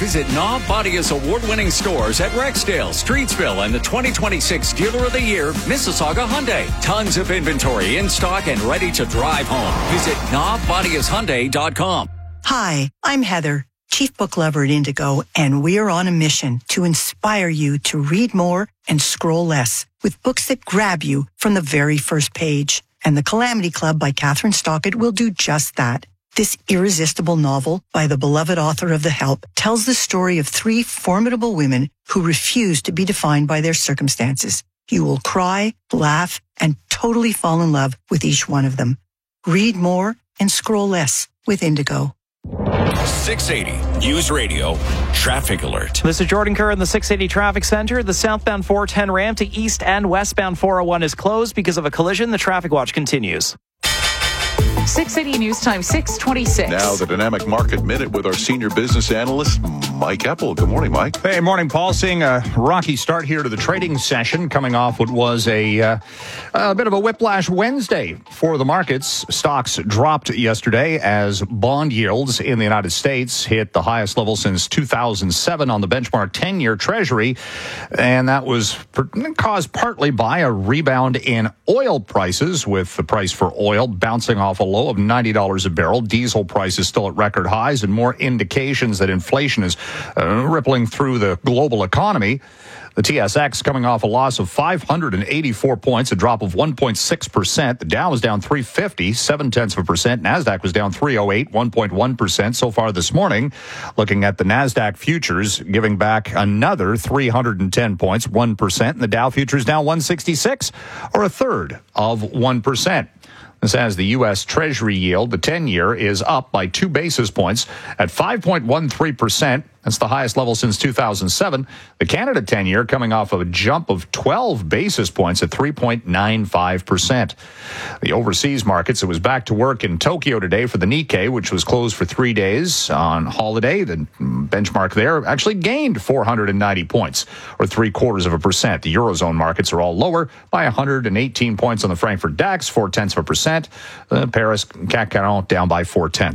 Visit Knob Bodia's award-winning stores at Rexdale, Streetsville, and the 2026 Dealer of the Year, Mississauga Hyundai. Tons of inventory in stock and ready to drive home. Visit knobbodiashyundai.com. Hi, I'm Heather, Chief Book Lover at Indigo, and we're on a mission to inspire you to read more and scroll less with books that grab you from the very first page. And The Calamity Club by Catherine Stockett will do just that. This irresistible novel by the beloved author of The Help tells the story of 3 formidable women who refuse to be defined by their circumstances. You will cry, laugh, and totally fall in love with each one of them. Read more and scroll less with Indigo. 680 News Radio Traffic Alert. This is Jordan Kerr in the 680 Traffic Center. The southbound 410 ramp to east and westbound 401 is closed because of a collision. The traffic watch continues. 680 News Time, 6:26. Now the Dynamic Market Minute with our senior business analyst, Mike Epple. Good morning, Mike. Hey, morning, Paul. Seeing a rocky start here to the trading session, coming off what was a bit of a whiplash Wednesday for the markets. Stocks dropped yesterday as bond yields in the United States hit the highest level since 2007 on the benchmark 10-year Treasury, and that was caused partly by a rebound in oil prices, with the price for oil bouncing off a low of $90 a barrel. Diesel prices still at record highs, and more indications that inflation is rippling through the global economy. The TSX coming off a loss of 584 points, a drop of 1.6%. The Dow was down 350, 0.7%. NASDAQ was down 308, 1.1% so far this morning. Looking at the NASDAQ futures, giving back another 310 points, 1%. And the Dow futures down 166, or a third of 1%. This has the U.S. Treasury yield. The 10-year is up by 2 basis points at 5.13%. That's the highest level since 2007. The Canada 10-year coming off of a jump of 12 basis points at 3.95%. The overseas markets, it was back to work in Tokyo today for the Nikkei, which was closed for 3 days on holiday. The benchmark there actually gained 490 points, or 0.75%. The Eurozone markets are all lower by 118 points on the Frankfurt DAX, 0.4%. The Paris CAC 40 down by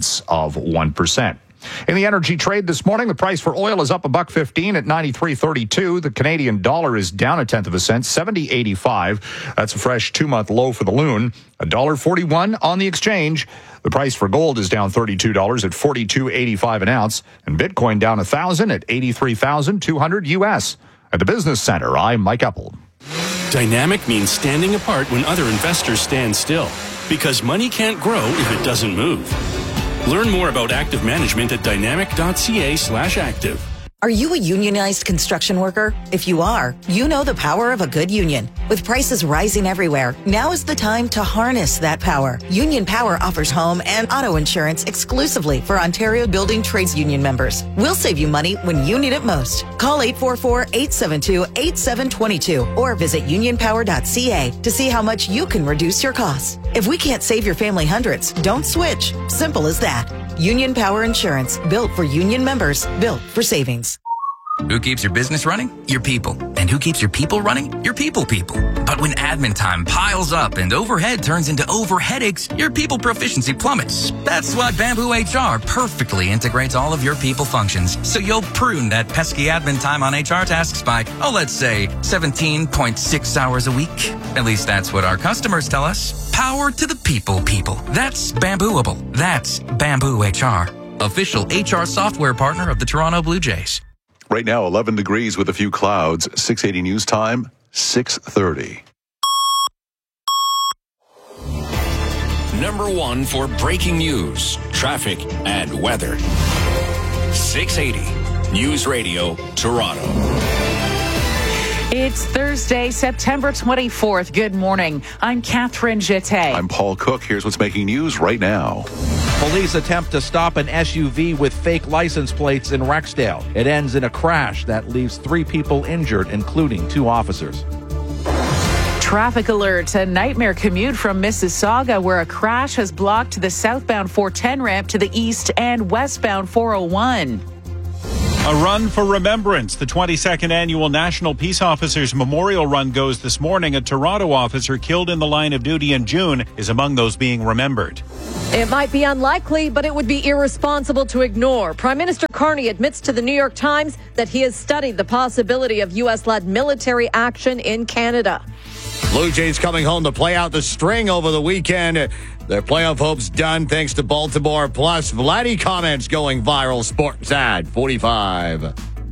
0.4%. In the energy trade this morning, the price for oil is up $1.15 at 93.32. The Canadian dollar is down 0.1 cent, 70.85. That's a fresh 2-month low for the loon. $1.41 on the exchange. The price for gold is down $32 at 42.85 an ounce, and Bitcoin down 1,000 at 83,200 US. At the Business Center, I'm Mike Epple. Dynamic means standing apart when other investors stand still, because money can't grow if it doesn't move. Learn more about active management at dynamic.ca/active. Are you a unionized construction worker? If you are, you know the power of a good union. With prices rising everywhere, now is the time to harness that power. Union Power offers home and auto insurance exclusively for Ontario Building Trades Union members. We'll save you money when you need it most. Call 844-872-8722 or visit unionpower.ca to see how much you can reduce your costs. If we can't save your family hundreds, don't switch. Simple as that. Union Power Insurance, built for union members, built for savings. Who keeps your business running? Your people. And who keeps your people running? Your people. But when admin time piles up and overhead turns into overheadaches, your people proficiency plummets. That's why Bamboo HR perfectly integrates all of your people functions, so you'll prune that pesky admin time on HR tasks by, let's say, 17.6 hours a week. At least that's what our customers tell us. Power to the people. That's Bambooable. That's Bamboo HR, official HR software partner of the Toronto Blue Jays. Right now, 11 degrees with a few clouds. 680 News Time, 6:30. Number 1 for breaking news, traffic, and weather. 680 News Radio, Toronto. It's Thursday, September 24th. Good morning. I'm Catherine Jeté. I'm Paul Cook. Here's what's making news right now. Police attempt to stop an SUV with fake license plates in Rexdale. It ends in a crash that leaves 3 people injured, including 2 officers. Traffic alert. A nightmare commute from Mississauga, where a crash has blocked the southbound 410 ramp to the east and westbound 401. A run for remembrance. The 22nd annual National Peace Officers Memorial Run goes this morning. A Toronto officer killed in the line of duty in June is among those being remembered. It might be unlikely, but it would be irresponsible to ignore. Prime Minister Carney admits to the New York Times that he has studied the possibility of U.S.-led military action in Canada. Blue Jays coming home to play out the string over the weekend. Their playoff hopes done thanks to Baltimore. Plus, Vladdy comments going viral. Sports at 45.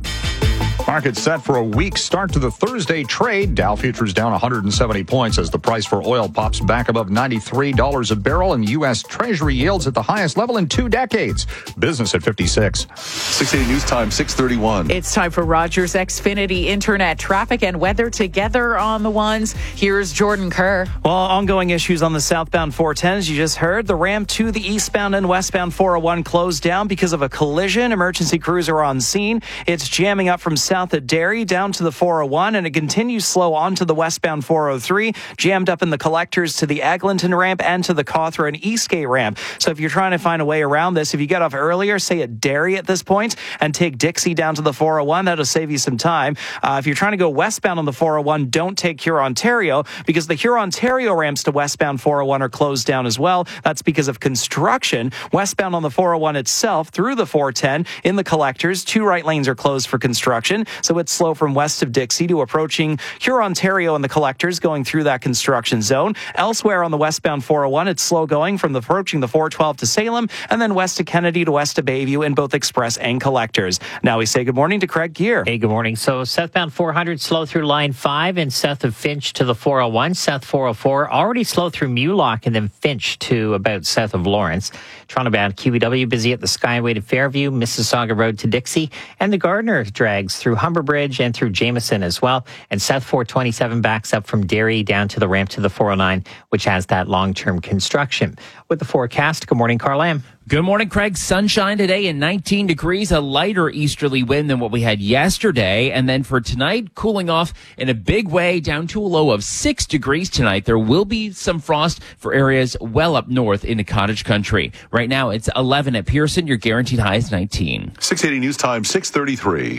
Market set for a weak start to the Thursday trade. Dow futures down 170 points as the price for oil pops back above $93 a barrel, and U.S. Treasury yields at the highest level in 2 decades. Business at 56. 680 News Time, 6:31. It's time for Rogers Xfinity Internet traffic and weather together on the ones. Here's Jordan Kerr. Well, ongoing issues on the southbound 410, as you just heard. The ramp to the eastbound and westbound 401 closed down because of a collision. Emergency crews are on scene. It's jamming up from south of Derry down to the 401, and it continues slow onto the westbound 403, jammed up in the collectors to the Eglinton ramp and to the Cawthron and Eastgate ramp. So if you're trying to find a way around this, if you get off earlier, say at Derry at this point, and take Dixie down to the 401, that'll save you some time. If you're trying to go westbound on the 401, don't take Hurontario, because the Hurontario ramps to westbound 401 are closed down as well. That's because of construction. Westbound on the 401 itself through the 410 in the collectors, 2 right lanes are closed for construction. So it's slow from west of Dixie to approaching Hurontario and the collectors going through that construction zone. Elsewhere on the westbound 401, it's slow going from approaching the 412 to Salem, and then west of Kennedy to west of Bayview in both express and collectors. Now we say good morning to Craig Gear. Hey, good morning. So southbound 400 slow through line 5 and south of Finch to the 401. South 404 already slow through Mulock and then Finch to about south of Lawrence. Toronto bound QEW busy at the Skyway to Fairview, Mississauga Road to Dixie, and the Gardner drags through Humber Bridge and through Jameson as well. And South 427 backs up from Derry down to the ramp to the 409, which has that long-term construction. With the forecast, good morning, Carl Lamb. Good morning, Craig. Sunshine today and 19 degrees, a lighter easterly wind than what we had yesterday. And then for tonight, cooling off in a big way down to a low of 6 degrees tonight. There will be some frost for areas well up north into cottage country. Right now, it's 11 at Pearson. Your guaranteed high is 19. 680 News Time, 6:33.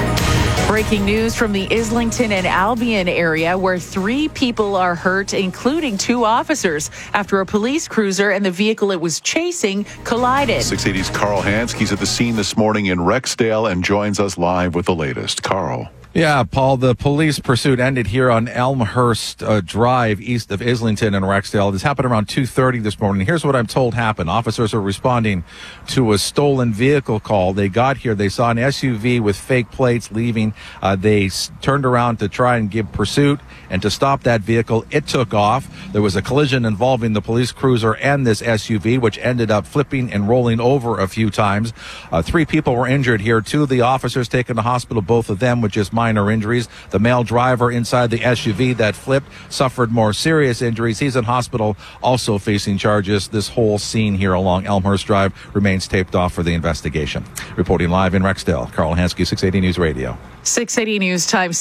Breaking news from the Islington and Albion area, where 3 people are hurt, including 2 officers, after a police cruiser and the vehicle it was chasing collided. 680's Carl Hanske's at the scene this morning in Rexdale and joins us live with the latest. Carl. Yeah, Paul, the police pursuit ended here on Elmhurst Drive east of Islington and Rexdale. This happened around 2:30 this morning. Here's what I'm told happened. Officers are responding to a stolen vehicle call. They got here. They saw an SUV with fake plates leaving. They turned around to try and give pursuit and to stop that vehicle. It took off. There was a collision involving the police cruiser and this SUV, which ended up flipping and rolling over a few times. 3 people were injured here. 2 of the officers taken to hospital, both of them with just minor injuries. The male driver inside the SUV that flipped suffered more serious injuries. He's in hospital, also facing charges. This whole scene here along Elmhurst Drive remains taped off for the investigation. Reporting live in Rexdale, Carl Hansky, 680 News Radio. 680 News Time,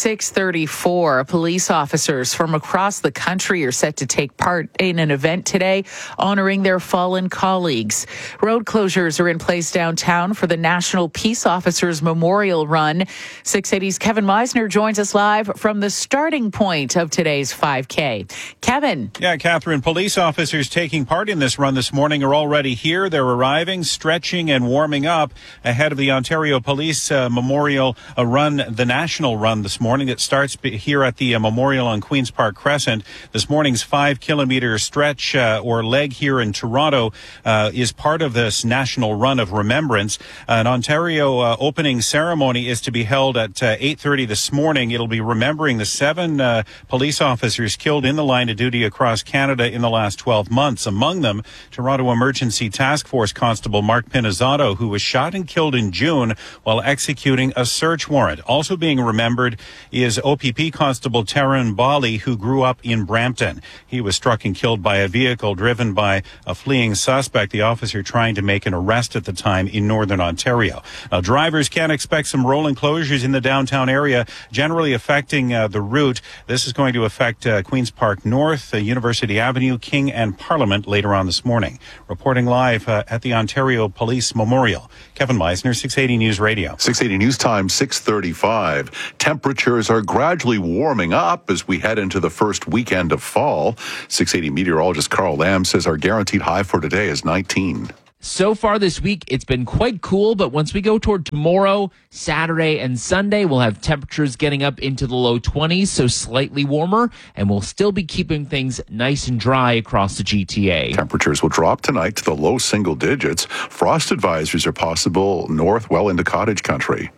6:34. Police officers from across the country are set to take part in an event today honoring their fallen colleagues. Road closures are in place downtown for the National Peace Officers Memorial Run. 680's Kevin Meisner joins us live from the starting point of today's 5K. Kevin. Yeah, Catherine, police officers taking part in this run this morning are already here. They're arriving, stretching and warming up ahead of the Ontario Police Memorial Run, the national run this morning. It starts here at the Memorial on Queen's Park Crescent. This morning's 5-kilometer stretch or leg here in Toronto is part of this national run of remembrance. An Ontario opening ceremony is to be held at 8:30 this morning. It'll be remembering the 7 police officers killed in the line of duty across Canada in the last 12 months. Among them, Toronto Emergency Task Force Constable Mark Pinizzato, who was shot and killed in June while executing a search warrant. Also being remembered is OPP Constable Taryn Bali, who grew up in Brampton. He was struck and killed by a vehicle driven by a fleeing suspect, the officer trying to make an arrest at the time in Northern Ontario. Now, drivers can expect some rolling closures in the downtown area, generally affecting the route. This is going to affect Queen's Park North, University Avenue, King and Parliament later on this morning. Reporting live at the Ontario Police Memorial, Kevin Meisner, 680 News Radio. 680 News Time, 6:35. Temperatures are gradually warming up as we head into the first weekend of fall. 680 meteorologist Carl Lamb says our guaranteed high for today is 19. So far this week, it's been quite cool, but once we go toward tomorrow, Saturday, and Sunday, we'll have temperatures getting up into the low 20s, so slightly warmer, and we'll still be keeping things nice and dry across the GTA. Temperatures will drop tonight to the low single digits. Frost advisories are possible north well into cottage country.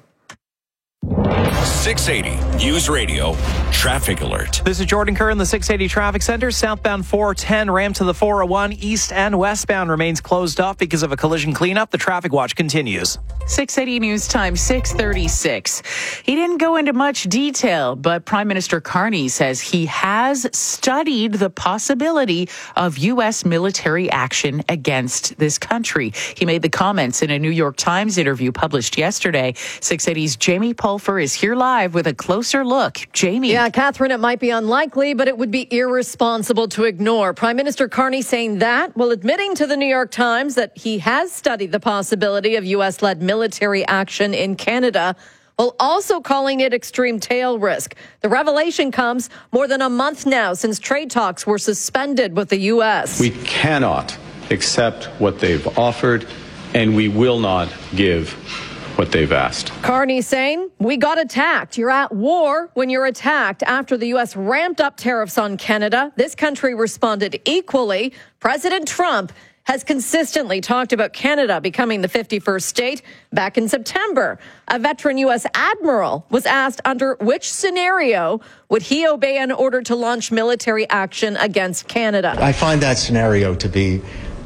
680 News Radio Traffic Alert. This is Jordan Kerr in the 680 Traffic Center. Southbound 410 ramp to the 401 east and westbound remains closed off because of a collision cleanup. The traffic watch continues. 680 News Time, 6:36. He didn't go into much detail, but Prime Minister Carney says he has studied the possibility of U.S. military action against this country. He made the comments in a New York Times interview published yesterday. 680's Jamie Pulfer is here live with a closer look. Jamie. Yeah, Catherine, it might be unlikely, but it would be irresponsible to ignore. Prime Minister Carney saying that while admitting to the New York Times that he has studied the possibility of U.S.-led military action in Canada, while also calling it extreme tail risk. The revelation comes more than a month now since trade talks were suspended with the U.S. We cannot accept what they've offered, and we will not give what they've asked. Carney saying, we got attacked. You're at war when you're attacked. After the U.S. ramped up tariffs on Canada, this country responded equally. President Trump has consistently talked about Canada becoming the 51st state. Back in September, a veteran U.S. admiral was asked under which scenario would he obey an order to launch military action against Canada. I find that scenario to be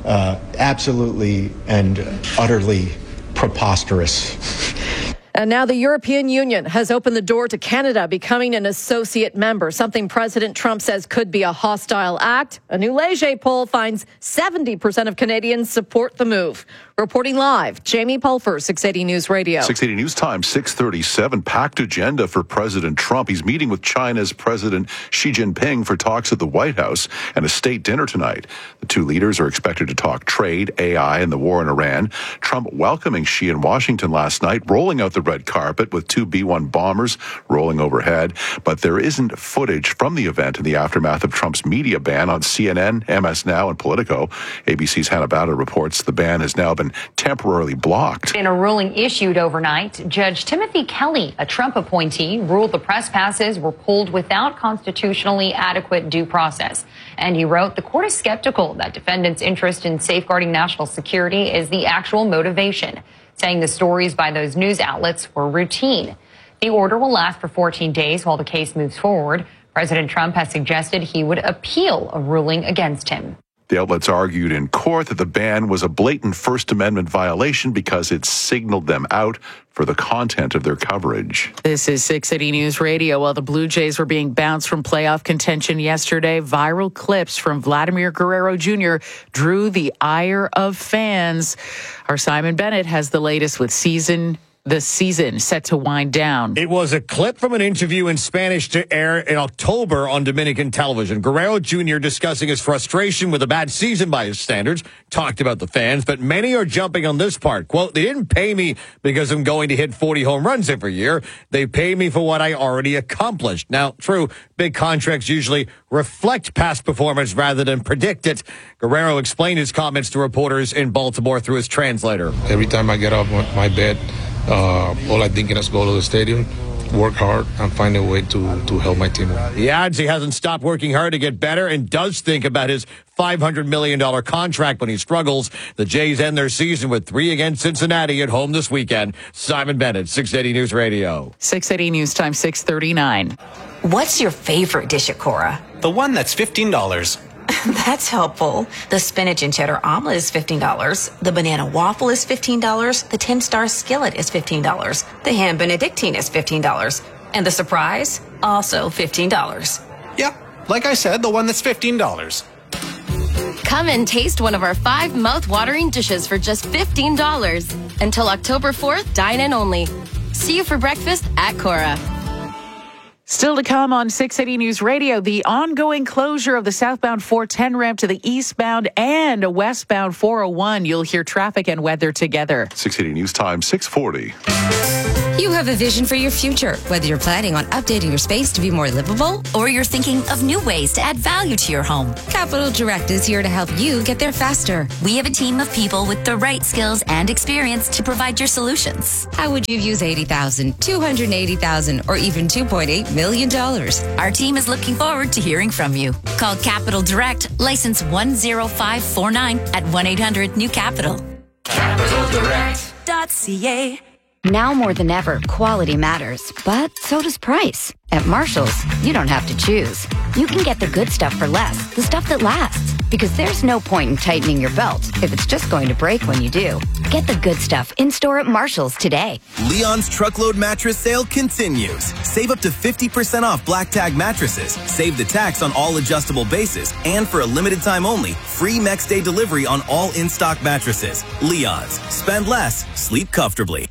absolutely and utterly preposterous. And now the European Union has opened the door to Canada becoming an associate member, something President Trump says could be a hostile act. A new Leger poll finds 70% of Canadians support the move. Reporting live, Jamie Pulfer, 680 News Radio. 680 News Time, 6:37. Packed agenda for President Trump. He's meeting with China's President Xi Jinping for talks at the White House and a state dinner tonight. The two leaders are expected to talk trade, AI, and the war in Iran. Trump welcoming Xi in Washington last night, rolling out the red carpet with two B-1 bombers rolling overhead. But there isn't footage from the event in the aftermath of Trump's media ban on CNN, MS Now, and Politico. ABC's Hannah Bader reports the ban has now been temporarily blocked. In a ruling issued overnight, Judge Timothy Kelly, a Trump appointee, ruled the press passes were pulled without constitutionally adequate due process. And he wrote, the court is skeptical that defendants' interest in safeguarding national security is the actual motivation, saying the stories by those news outlets were routine. The order will last for 14 days while the case moves forward. President Trump has suggested he would appeal a ruling against him. The outlets argued in court that the ban was a blatant First Amendment violation because it signaled them out for the content of their coverage. This is 680 News Radio. While the Blue Jays were being bounced from playoff contention yesterday, viral clips from Vladimir Guerrero Jr. drew the ire of fans. Our Simon Bennett has the latest with the season set to wind down. It was a clip from an interview in Spanish to air in October on Dominican television. Guerrero Jr. discussing his frustration with a bad season by his standards, talked about the fans, but many are jumping on this part. Quote, they didn't pay me because I'm going to hit 40 home runs every year. They pay me for what I already accomplished. Now, true, big contracts usually reflect past performance rather than predict it. Guerrero explained his comments to reporters in Baltimore through his translator. Every time I get off my bed, all I think is go to the stadium, work hard, and find a way to help my team win. He adds he hasn't stopped working hard to get better and does think about his $500 million contract when he struggles. The Jays end their season with 3 against Cincinnati at home this weekend. Simon Bennett, 680 News Radio. 680 News Time, 6:39. What's your favorite dish at Cora? The one that's $15. That's helpful. The spinach and cheddar omelet is $15. The banana waffle is $15. The 10-star skillet is $15. The ham benedictine is $15. And the surprise, also $15. Yep, like I said, the one that's $15. Come and taste one of our 5 mouth-watering dishes for just $15. Until October 4th, dine in only. See you for breakfast at Cora. Still to come on 680 News Radio, the ongoing closure of the southbound 410 ramp to the eastbound and a westbound 401. You'll hear traffic and weather together. 680 News Time, 640. You have a vision for your future, whether you're planning on updating your space to be more livable or you're thinking of new ways to add value to your home. Capital Direct is here to help you get there faster. We have a team of people with the right skills and experience to provide your solutions. How would you use $80,000, $280,000, or even $2.8 million? Our team is looking forward to hearing from you. Call Capital Direct, license 10549 at 1-800-NEW-CAPITAL. CapitalDirect.ca. Now more than ever, quality matters, but so does price. At Marshall's, you don't have to choose. You can get the good stuff for less, the stuff that lasts. Because there's no point in tightening your belt if it's just going to break when you do. Get the good stuff in-store at Marshall's today. Leon's Truckload Mattress Sale continues. Save up to 50% off Black Tag mattresses. Save the tax on all adjustable bases. And for a limited time only, free next day delivery on all in-stock mattresses. Leon's. Spend less. Sleep comfortably.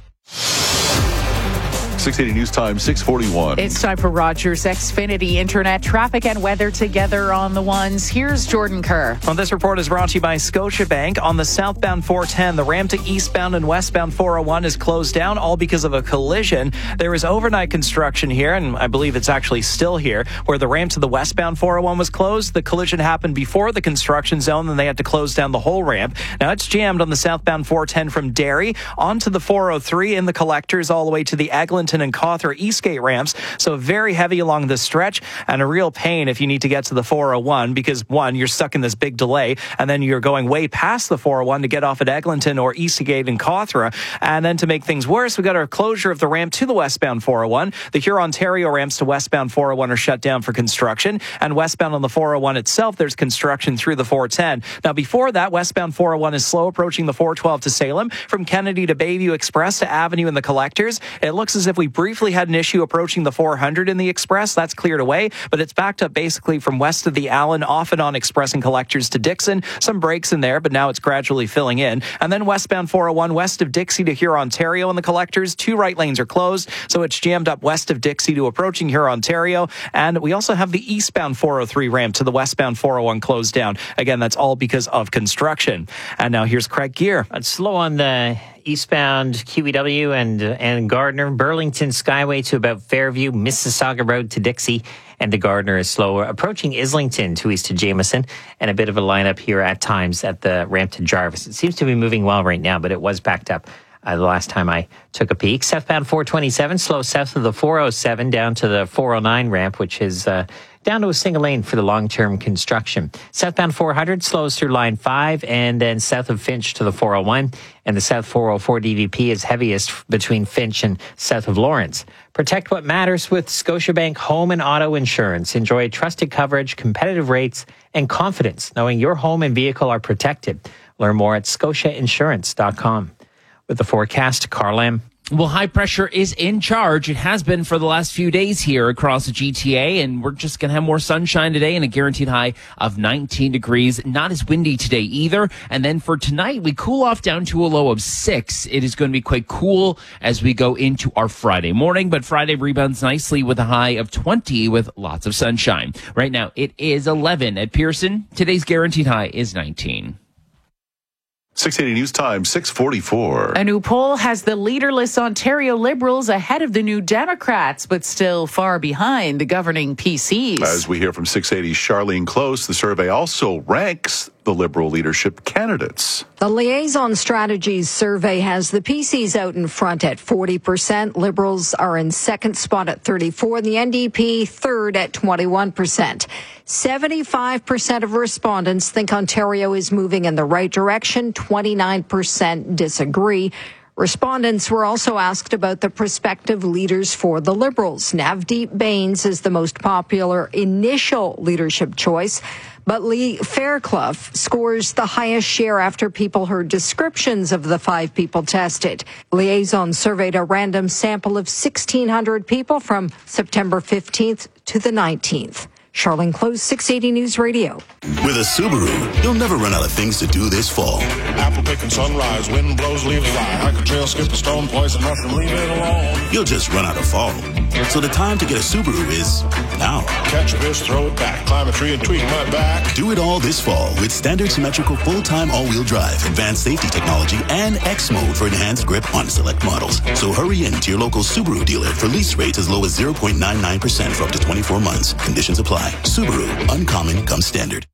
680 News Time, 641. It's time for Rogers Xfinity Internet traffic and weather together on the ones. Here's Jordan Kerr. Well, this report is brought to you by Scotiabank. On the southbound 410, the ramp to eastbound and westbound 401 is closed down, all because of a collision. There is overnight construction here, and I believe it's actually still here, where the ramp to the westbound 401 was closed. The collision happened before the construction zone, and they had to close down the whole ramp. Now it's jammed on the southbound 410 from Derry onto the 403 in the collectors all the way to the Eglinton and Cawthra Eastgate ramps. So very heavy along this stretch and a real pain if you need to get to the 401 because, one, you're stuck in this big delay and then you're going way past the 401 to get off at Eglinton or Eastgate and Cawthra. And then to make things worse, we got our closure of the ramp to the westbound 401. The Huron-Ontario ramps to westbound 401 are shut down for construction, and westbound on the 401 itself, there's construction through the 410. Now, before that, westbound 401 is slow approaching the 412 to Salem from Kennedy to Bayview Express to Avenue in the collectors. It looks as if we briefly had an issue approaching the 400 in the Express. That's cleared away, but it's backed up basically from west of the Allen, off and on Express and collectors to Dixon. Some breaks in there, but now it's gradually filling in. And then westbound 401 west of Dixie to Huron-Ontario in the collectors. 2 right lanes are closed, so it's jammed up west of Dixie to approaching Huron-Ontario. And we also have the eastbound 403 ramp to the westbound 401 closed down. Again, that's all because of construction. And now here's Craig Gear. It's slow on the eastbound QEW and Gardner, Burlington Skyway to about Fairview, Mississauga Road to Dixie, and the Gardner is slower. Approaching Islington to east to Jameson, and a bit of a lineup here at times at the ramp to Jarvis. It seems to be moving well right now, but it was backed up the last time I took a peek. Southbound 427, slow south of the 407 down to the 409 ramp, which is down to a single lane for the long-term construction. Southbound 400 slows through line 5 and then south of Finch to the 401. And the South 404 DVP is heaviest between Finch and south of Lawrence. Protect what matters with Scotiabank Home and Auto Insurance. Enjoy trusted coverage, competitive rates, and confidence knowing your home and vehicle are protected. Learn more at scotiainsurance.com. With the forecast, Carl M. Well, high pressure is in charge. It has been for the last few days here across the GTA, and we're just going to have more sunshine today and a guaranteed high of 19 degrees. Not as windy today either. And then for tonight, we cool off down to a low of 6. It is going to be quite cool as we go into our Friday morning, but Friday rebounds nicely with a high of 20 with lots of sunshine. Right now, it is 11 at Pearson. Today's guaranteed high is 19. 680 News Time, 644. A new poll has the leaderless Ontario Liberals ahead of the New Democrats, but still far behind the governing PCs. As we hear from 680's Charlene Close, the survey also ranks the Liberal leadership candidates. The Liaison Strategies survey has the PCs out in front at 40%. Liberals are in second spot at 34%, and the NDP third at 21%. 75% of respondents think Ontario is moving in the right direction. 29% disagree. Respondents were also asked about the prospective leaders for the Liberals. Navdeep Bains is the most popular initial leadership choice, But Lee Fairclough scores the highest share after people heard descriptions of the 5 people tested. Liaison surveyed a random sample of 1,600 people from September 15th to the 19th. Charlene Close, 680 News Radio. With a Subaru, you'll never run out of things to do this fall. Apple picking sunrise, wind blows, leaves fly. Hike a trail, skip a stone, place a mushroom, leave it alone. You'll just run out of fall. So the time to get a Subaru is now. Catch a fish, throw it back, climb a tree and tweak my back. Do it all this fall with standard symmetrical full-time all-wheel drive, advanced safety technology, and X mode for enhanced grip on select models. So hurry in to your local Subaru dealer for lease rates as low as 0.99% for up to 24 months. Conditions apply. Subaru, uncommon comes standard.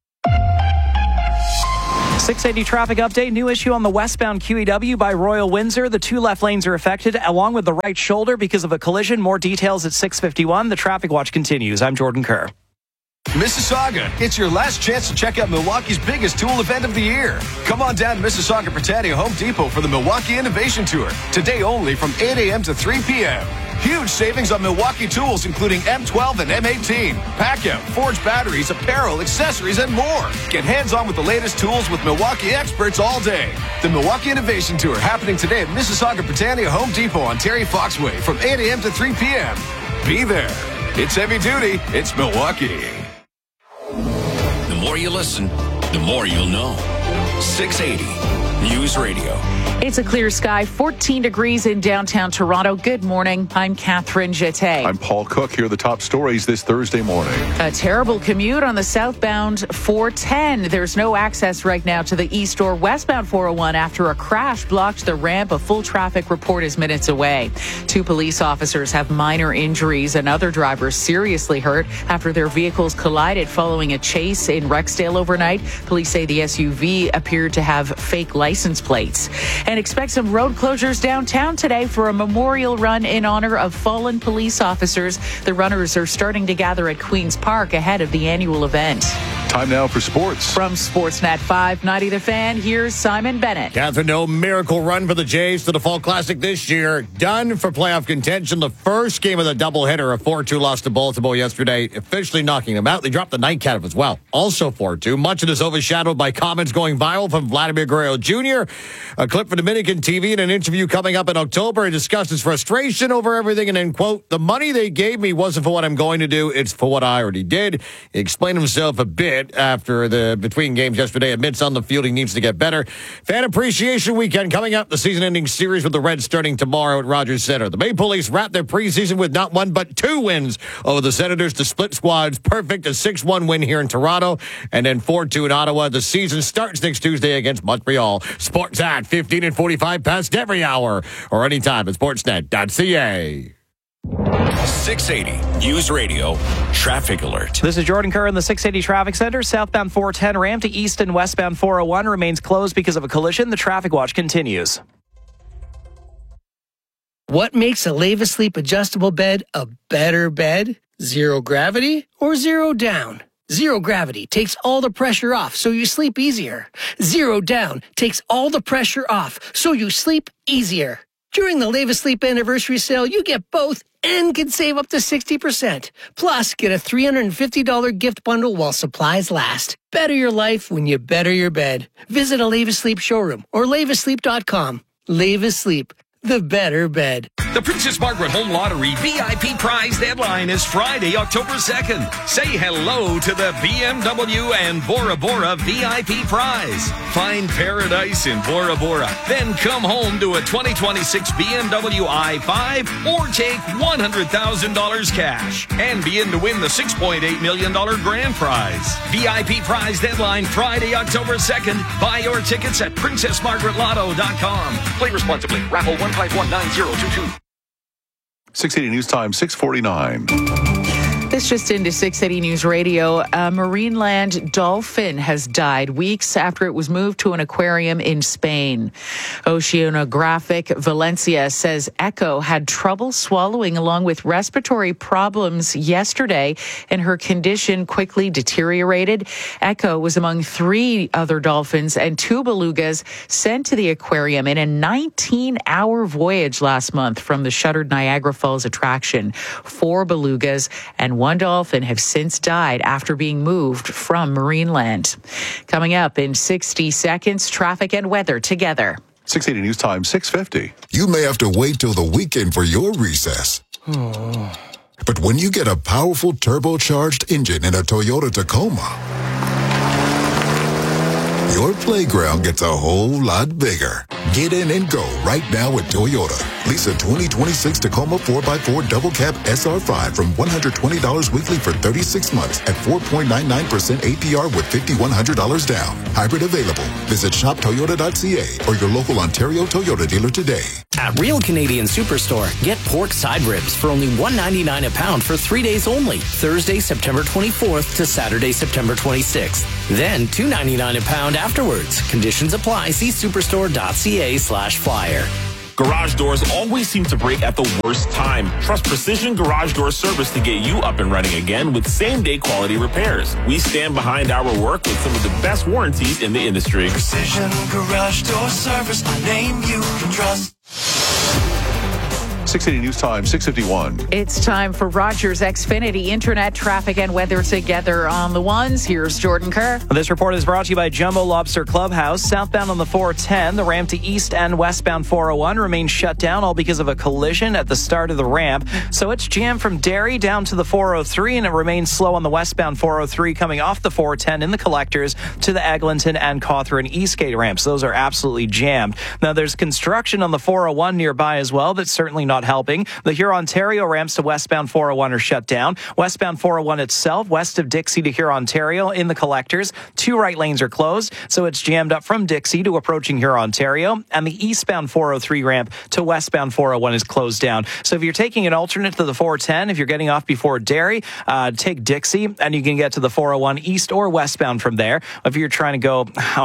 680 traffic update. New issue on the westbound QEW by Royal Windsor. The 2 left lanes are affected along with the right shoulder because of a collision. More details at 6:51. The traffic watch continues. I'm Jordan Kerr. Mississauga, it's your last chance to check out Milwaukee's biggest tool event of the year. Come on down to Mississauga Britannia Home Depot for the Milwaukee Innovation Tour. Today only from 8 a.m. to 3 p.m. Huge savings on Milwaukee tools, including M12 and M18, Packout, forged batteries, apparel, accessories, and more. Get hands-on with the latest tools with Milwaukee experts all day. The Milwaukee Innovation Tour happening today at Mississauga Britannia Home Depot on Terry Fox Way from 8 a.m. to 3 p.m. Be there. It's heavy duty. It's Milwaukee. The more you listen, the more you'll know. 680 News Radio. It's a clear sky, 14 degrees in downtown Toronto. Good morning. I'm Catherine Jeté. I'm Paul Cook. Here are the top stories this Thursday morning. A terrible commute on the southbound 410. There's no access right now to the east or westbound 401 after a crash blocked the ramp. A full traffic report is minutes away. 2 police officers have minor injuries. Another driver seriously hurt after their vehicles collided following a chase in Rexdale overnight. Police say the SUV appeared to have fake license plates. And expect some road closures downtown today for a memorial run in honor of fallen police officers. The runners are starting to gather at Queen's Park ahead of the annual event. Time now for sports. From Sportsnet 590 The Fan, here's Simon Bennett. Catherine, no miracle run for the Jays to the Fall Classic this year. Done for playoff contention. The first game of the doubleheader, a 4-2 loss to Baltimore yesterday, officially knocking them out. They dropped the nightcap as well, also 4-2. Much of this overshadowed by comments going viral from Vladimir Guerrero Jr. A clip for Dominican TV in an interview coming up in October. He discussed his frustration over everything and then, quote, "The money they gave me wasn't for what I'm going to do. It's for what I already did." He explained himself a bit after the between games yesterday. Admits on the field he needs to get better. Fan Appreciation Weekend coming up. The season-ending series with the Reds starting tomorrow at Rogers Center. The Maple Leafs wrap their preseason with not 1 but 2 wins over the Senators to split squads. Perfect. A 6-1 win here in Toronto and then 4-2 in Ottawa. The season starts next Tuesday against Montreal. Sports at 15 and 45 past every hour or anytime at sportsnet.ca. 680 News Radio Traffic Alert. This is Jordan Kerr in the 680 Traffic Center. Southbound 410 ramp to east and westbound 401 remains closed because of a collision. The traffic watch continues. What makes a Leva Sleep adjustable bed a better bed? Zero gravity or zero down? Zero gravity takes all the pressure off so you sleep easier. Zero down takes all the pressure off so you sleep easier. During the Leva Sleep anniversary sale, you get both and can save up to 60%. Plus, get a $350 gift bundle while supplies last. Better your life when you better your bed. Visit a Leva Sleep showroom or levasleep.com. Leva Sleep, the better bed. The Princess Margaret Home Lottery VIP prize deadline is Friday, October 2nd. Say hello to the BMW and Bora Bora VIP prize. Find paradise in Bora Bora. Then come home to a 2026 BMW i5 or take $100,000 cash and be in to win the $6.8 million grand prize. VIP prize deadline Friday, October 2nd. Buy your tickets at PrincessMargaretLotto.com. Play responsibly. Raffle 1519022. 680 News Time, 6:49. This just into 680 News Radio. A Marineland dolphin has died weeks after it was moved to an aquarium in Spain. Oceanographic Valencia says Echo had trouble swallowing along with respiratory problems yesterday, and her condition quickly deteriorated. Echo was among 3 other dolphins and 2 belugas sent to the aquarium in a 19-hour voyage last month from the shuttered Niagara Falls attraction. 4 belugas and one dolphin have since died after being moved from Marineland. Coming up in 60 seconds, traffic and weather together. 680 News Time, 6:50. You may have to wait till the weekend for your recess. But when you get a powerful turbocharged engine in a Toyota Tacoma, your playground gets a whole lot bigger. Get in and go right now at Toyota. Lease a 2026 Tacoma 4x4 Double Cab SR5 from $120 weekly for 36 months at 4.99% APR with $5,100 down. Hybrid available. Visit shoptoyota.ca or your local Ontario Toyota dealer today. At Real Canadian Superstore, get pork side ribs for only $1.99 a pound for 3 days only. Thursday, September 24th to Saturday, September 26th. Then $2.99 a pound afterwards. Conditions apply. See superstore.ca/flyer. Garage doors always seem to break at the worst time. Trust Precision Garage Door Service to get you up and running again with same-day quality repairs. We stand behind our work with some of the best warranties in the industry. Precision Garage Door Service, a name you can trust. 680 News Time, 6:51. It's time for Rogers Xfinity Internet, traffic, and weather together on the ones. Here's Jordan Kerr. This report is brought to you by Jumbo Lobster Clubhouse. Southbound on the 410, the ramp to east and westbound 401 remains shut down, all because of a collision at the start of the ramp. So it's jammed from Derry down to the 403, and it remains slow on the westbound 403 coming off the 410 in the collectors to the Eglinton and Cawthron Eastgate ramps. Those are absolutely jammed. Now, there's construction on the 401 nearby as well. That's certainly not helping. The Hurontario ramps to westbound 401 are shut down. Westbound 401 itself, west of Dixie to Hurontario in the collectors, 2 right lanes are closed, so it's jammed up from Dixie to approaching Hurontario, and the eastbound 403 ramp to westbound 401 is closed down. So if you're taking an alternate to the 410, if you're getting off before Derry, take Dixie, and you can get to the 401 east or westbound from there. If you're trying to go,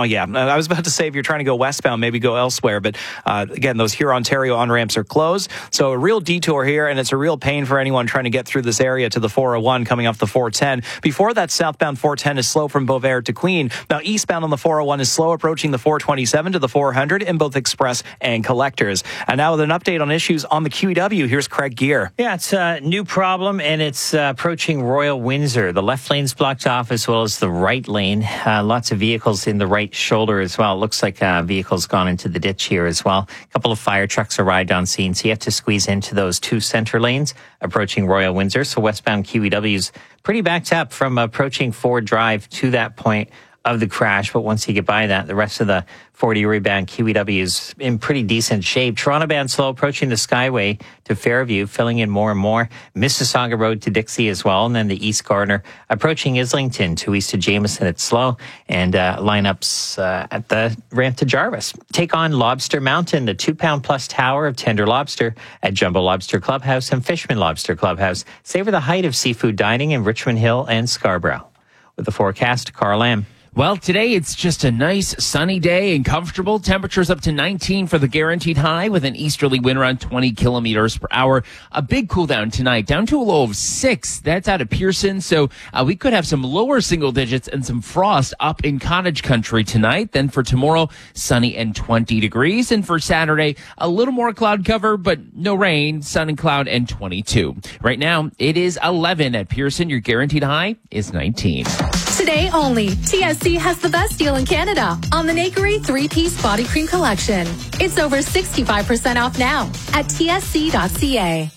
I was about to say if you're trying to go westbound, maybe go elsewhere, but again, those Hurontario on-ramps are closed. So a real detour here, and it's a real pain for anyone trying to get through this area to the 401 coming off the 410. Before that, southbound 410 is slow from Beauvair to Queen. Now, eastbound on the 401 is slow approaching the 427 to the 400 in both express and collectors. And now with an update on issues on the QEW, here's Craig Gear. Yeah, it's a new problem, and it's approaching Royal Windsor. The left lane's blocked off as well as the right lane. Lots of vehicles in the right shoulder as well. It looks like vehicles gone into the ditch here as well. A couple of fire trucks arrived on scene, so you have to squeeze into those 2 center lanes approaching Royal Windsor. So westbound QEW's pretty backed up from approaching Ford Drive to that point of the crash. But once you get by that, the rest of the 40 rebound QEW is in pretty decent shape. Toronto bound slow approaching the Skyway to Fairview, filling in more and more. Mississauga Road to Dixie as well. And then the East Gardner approaching Islington to east of Jameson. It's slow. And lineups at the ramp to Jarvis. Take on Lobster Mountain, the 2-pound plus tower of tender lobster at Jumbo Lobster Clubhouse and Fishman Lobster Clubhouse. Savor the height of seafood dining in Richmond Hill and Scarborough. With the forecast, Carl Lamb. Well, today it's just a nice sunny day and comfortable. Temperatures up to 19 for the guaranteed high with an easterly wind around 20 kilometers per hour. A big cool down tonight, down to a low of 6. That's out of Pearson. So we could have some lower single digits and some frost up in cottage country tonight. Then for tomorrow, sunny and 20 degrees. And for Saturday, a little more cloud cover, but no rain, sun and cloud and 22. Right now, it is 11 at Pearson. Your guaranteed high is 19. Today only, TSC has the best deal in Canada on the Nakery 3-piece body cream collection. It's over 65% off now at tsc.ca.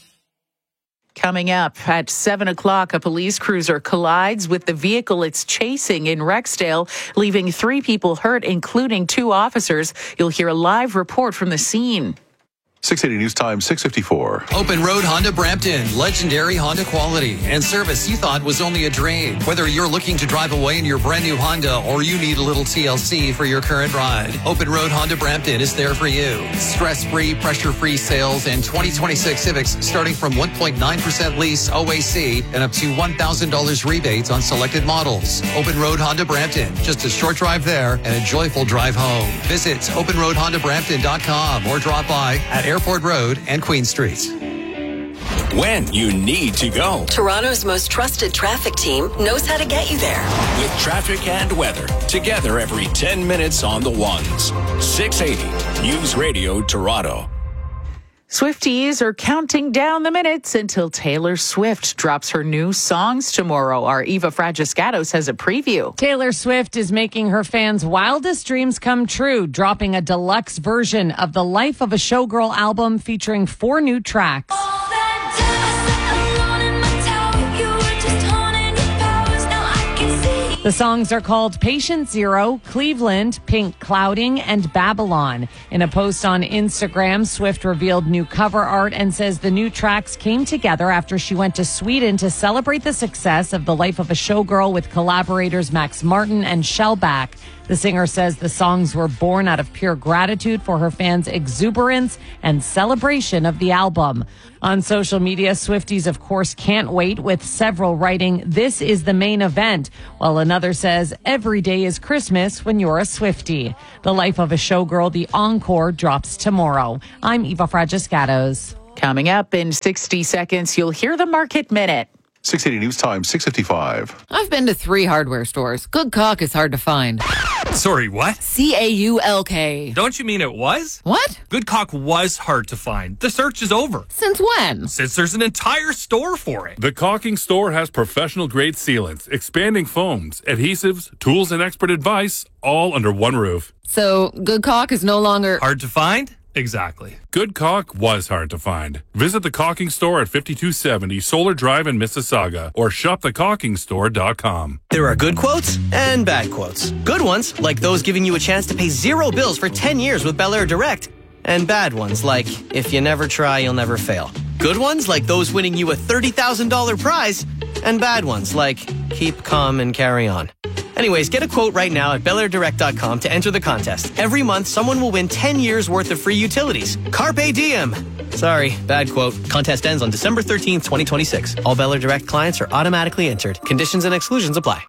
Coming up at 7 o'clock, a police cruiser collides with the vehicle it's chasing in Rexdale, leaving 3 people hurt, including 2 officers. You'll hear a live report from the scene. 680 News Time, 6:54. Open Road Honda Brampton. Legendary Honda quality and service you thought was only a dream. Whether you're looking to drive away in your brand new Honda or you need a little TLC for your current ride, Open Road Honda Brampton is there for you. Stress-free, pressure-free sales and 2026 Civics starting from 1.9% lease OAC and up to $1,000 rebates on selected models. Open Road Honda Brampton. Just a short drive there and a joyful drive home. Visit openroadhondabrampton.com or drop by at Airport Road and Queen Street. When you need to go. Toronto's most trusted traffic team knows how to get you there. With traffic and weather, together every 10 minutes on the ones. 680 News Radio Toronto. Swifties are counting down the minutes until Taylor Swift drops her new songs tomorrow. Our Eva Fragiscatos has a preview. Taylor Swift is making her fans' wildest dreams come true, dropping a deluxe version of the Life of a Showgirl album featuring 4 new tracks. The songs are called Patient Zero, Cleveland, Pink Clouding, and Babylon. In a post on Instagram, Swift revealed new cover art and says the new tracks came together after she went to Sweden to celebrate the success of The Life of a Showgirl with collaborators Max Martin and Shellback. The singer says the songs were born out of pure gratitude for her fans' exuberance and celebration of the album. On social media, Swifties, of course, can't wait, with several writing, "This is the main event," while another says, "Every day is Christmas when you're a Swiftie." The Life of a Showgirl, the encore, drops tomorrow. I'm Eva Fragiscatos. Coming up in 60 seconds, you'll hear the Market Minute. 680 News Time, 6:55. I've been to 3 hardware stores. Good caulk is hard to find. Sorry, what? CAULK. Don't you mean it was? What? Good caulk was hard to find. The search is over. Since when? Since there's an entire store for it. The Caulking Store has professional-grade sealants, expanding foams, adhesives, tools, and expert advice, all under one roof. So, good caulk is no longer... hard to find? Exactly. Good caulk was hard to find. Visit the Caulking Store at 5270 Solar Drive in Mississauga or shopthecaulkingstore.com. There are good quotes and bad quotes. Good ones, like those giving you a chance to pay 0 bills for 10 years with Bel Air Direct. And bad ones, like, if you never try, you'll never fail. Good ones, like those winning you a $30,000 prize. And bad ones, like, keep calm and carry on. Anyways, get a quote right now at BelAirDirect.com to enter the contest. Every month, someone will win 10 years worth of free utilities. Carpe diem. Sorry, bad quote. Contest ends on December 13th, 2026. All Bel Air Direct clients are automatically entered. Conditions and exclusions apply.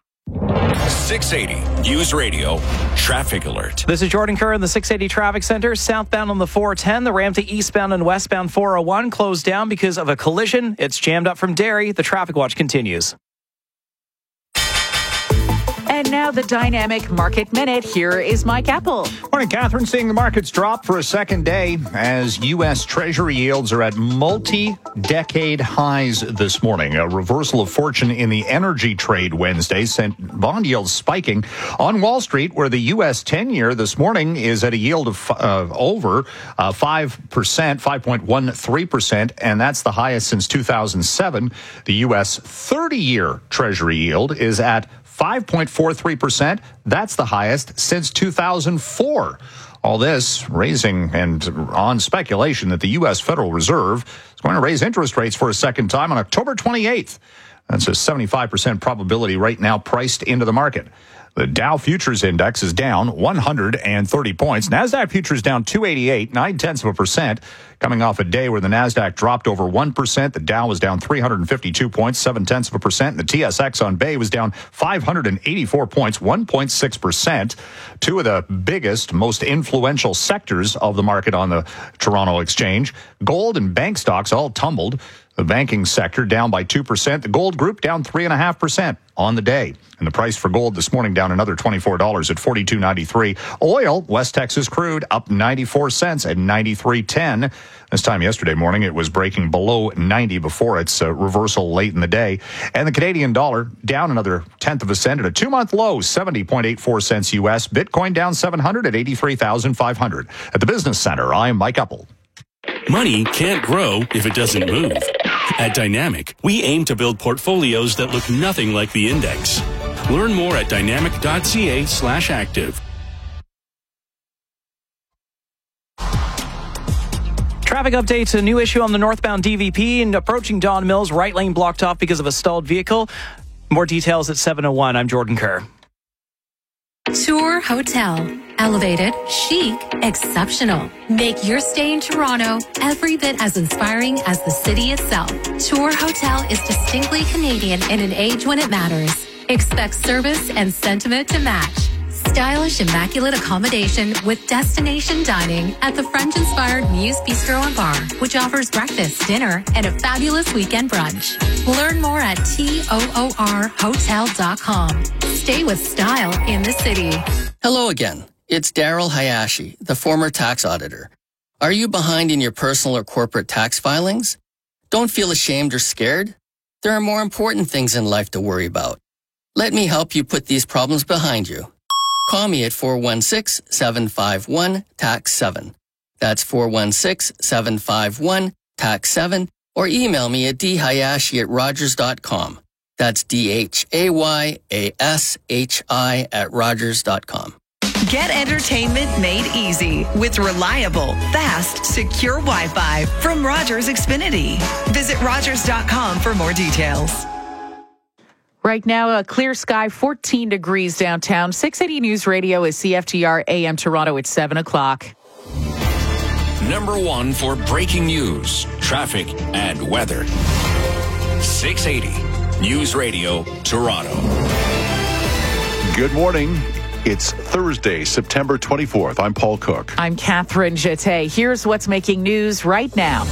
680 News Radio Traffic Alert. This is Jordan Kerr in the 680 Traffic Center. Southbound on the 410, the ramp to eastbound and westbound 401 closed down because of a collision. It's jammed up from Derry. The traffic watch continues. And now the Dynamic Market Minute. Here is Mike Apple. Morning, Catherine. Seeing the markets drop for a second day as U.S. Treasury yields are at multi-decade highs this morning. A reversal of fortune in the energy trade Wednesday sent bond yields spiking on Wall Street, where the U.S. 10-year this morning is at a yield of over 5%, 5.13%, and that's the highest since 2007. The U.S. 30-year Treasury yield is at 5.43%. That's the highest since 2004. All this raising and on speculation that the U.S. Federal Reserve is going to raise interest rates for a second time on October 28th. That's a 75% probability right now priced into the market. The Dow Futures Index is down 130 points. NASDAQ Futures down 288, 0.9%, coming off a day where the NASDAQ dropped over 1%. The Dow was down 352 points, 0.7%. And the TSX on Bay was down 584 points, 1.6%. Two of the biggest, most influential sectors of the market on the Toronto Exchange. Gold and bank stocks all tumbled. The banking sector down by 2%. The gold group down 3.5% on the day. And the price for gold this morning down another $24 at $42.93. Oil, West Texas crude, up 94 cents at $93.10. This time yesterday morning, it was breaking below 90 before its reversal late in the day. And the Canadian dollar down another 1/10 of a cent at a 2-month low, 70.84 cents U.S. Bitcoin down 700 at 83,500. At the Business Center, I'm Mike Uppel. Money can't grow if it doesn't move. At Dynamic, we aim to build portfolios that look nothing like the index. Learn more at dynamic.ca/active. Traffic updates, a new issue on the northbound DVP and approaching Don Mills, right lane blocked off because of a stalled vehicle. More details at 7:01. I'm Jordan Kerr. Tour Hotel. Elevated, chic, exceptional. Make your stay in Toronto every bit as inspiring as the city itself. Tour Hotel is distinctly Canadian in an age when it matters. Expect service and sentiment to match. Stylish, immaculate accommodation with destination dining at the French-inspired Muse Bistro and Bar, which offers breakfast, dinner, and a fabulous weekend brunch. Learn more at TOORhotel.com. Stay with style in the city. Hello again. It's Daryl Hayashi, the former tax auditor. Are you behind in your personal or corporate tax filings? Don't feel ashamed or scared. There are more important things in life to worry about. Let me help you put these problems behind you. Call me at 416-751-TAX7. That's 416-751-TAX7, or email me at dhayashi@rogers.com. That's DHAYASHI@rogers.com. Get entertainment made easy with reliable, fast, secure Wi-Fi from Rogers Xfinity. Visit Rogers.com for more details. Right now, a clear sky, 14 degrees downtown. 680 News Radio is CFTR AM Toronto at 7 o'clock. Number one for breaking news, traffic, and weather. 680 News Radio Toronto. Good morning. It's Thursday, September 24th. I'm Paul Cook. I'm Catherine Jeté. Here's what's making news right now.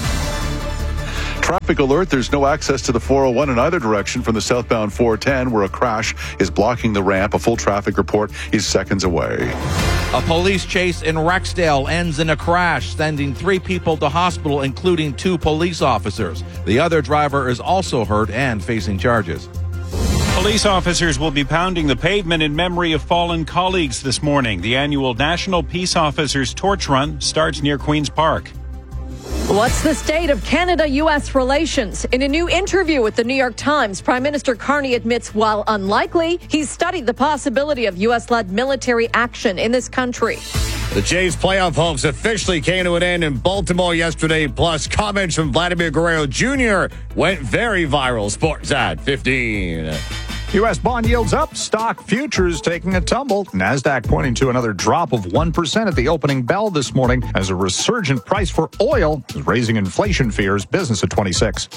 Traffic alert. There's no access to the 401 in either direction from the southbound 410, where a crash is blocking the ramp. A full traffic report is seconds away. A police chase in Rexdale ends in a crash, sending 3 people to hospital, including 2 police officers. The other driver is also hurt and facing charges. Police officers will be pounding the pavement in memory of fallen colleagues this morning. The annual National Peace Officers Torch Run starts near Queen's Park. What's the state of Canada-U.S. relations? In a new interview with the New York Times, Prime Minister Carney admits while unlikely, he's studied the possibility of U.S.-led military action in this country. The Jays playoff hopes officially came to an end in Baltimore yesterday, plus comments from Vladimir Guerrero Jr. went very viral. Sports at 15. U.S. bond yields up, stock futures taking a tumble. NASDAQ pointing to another drop of 1% at the opening bell this morning as a resurgent price for oil is raising inflation fears. Business at 26.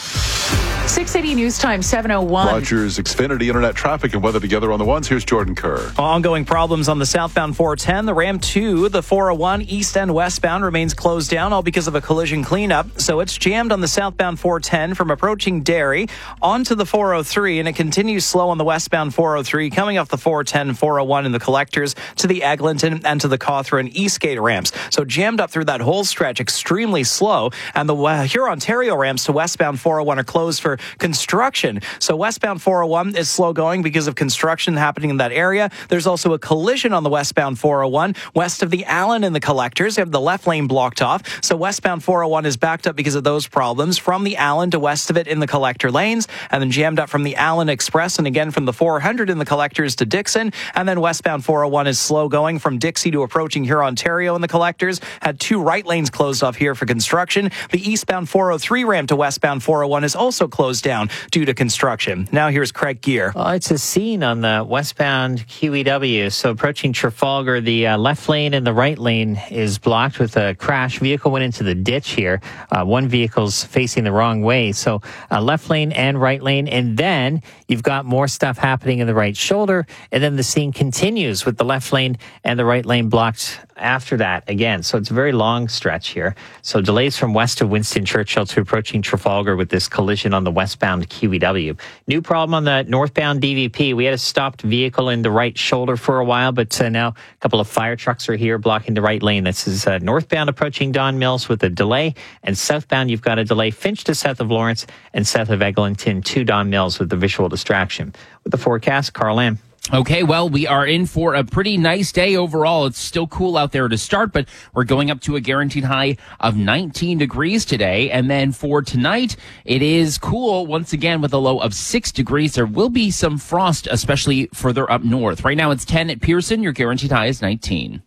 680 News Time, 7:01. Rogers Xfinity Internet traffic and weather together on the ones. Here's Jordan Kerr. Ongoing problems on the southbound 410. The Ram 2, the 401 east and westbound remains closed down, all because of a collision cleanup. So it's jammed on the southbound 410 from approaching Derry onto the 403, and it continues slow on the westbound 403 coming off the 410, 401 in the collectors to the Eglinton and to the Cawthron Eastgate ramps. So jammed up through that whole stretch, extremely slow. And the Huron-Ontario ramps to westbound 401 are closed for construction. So westbound 401 is slow going because of construction happening in that area. There's also a collision on the westbound 401 west of the Allen in the collectors. They have the left lane blocked off. So westbound 401 is backed up because of those problems from the Allen to west of it in the collector lanes, and then jammed up from the Allen Express and again from the 400 in the collectors to Dixon. And then westbound 401 is slow going from Dixie to approaching Huron-Ontario in the collectors. Had 2 right lanes closed off here for construction. The eastbound 403 ramp to westbound 401 is also closed down due to construction. Now here's Craig Gear. Well, it's a scene on the westbound QEW. So approaching Trafalgar, the left lane and the right lane is blocked with a crash. Vehicle went into the ditch here. One vehicle's facing the wrong way. So left lane and right lane. And then you've got more stuff happening in the right shoulder. And then the scene continues with the left lane and the right lane blocked after that again. So it's a very long stretch here. So delays from west of Winston Churchill to approaching Trafalgar with this collision on the westbound QEW. New problem on the northbound DVP. We had a stopped vehicle in the right shoulder for a while, but now a couple of fire trucks are here blocking the right lane. This is northbound approaching Don Mills with a delay, and southbound you've got a delay Finch to south of Lawrence and south of Eglinton to Don Mills with the visual distraction. With the forecast, Carl Lamb. Okay, well, we are in for a pretty nice day overall. It's still cool out there to start, but we're going up to a guaranteed high of 19 degrees today. And then for tonight, it is cool once again with a low of 6 degrees. There will be some frost, especially further up north. Right now, it's 10 at Pearson. Your guaranteed high is 19.